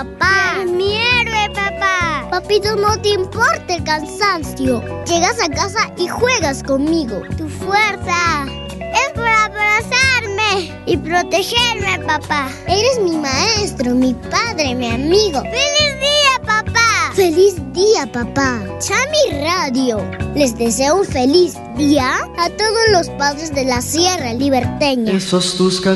papá. ¡Eres mi héroe, papá! Papito, no te importa el cansancio. Llegas a casa y juegas conmigo. Tu fuerza es por abrazarme y protegerme, papá. Eres mi maestro, mi padre, mi amigo. ¡Feliz día, papá! ¡Feliz día, papá! Chami Radio les deseo un feliz día a todos los padres de la Sierra Liberteña. Esos tus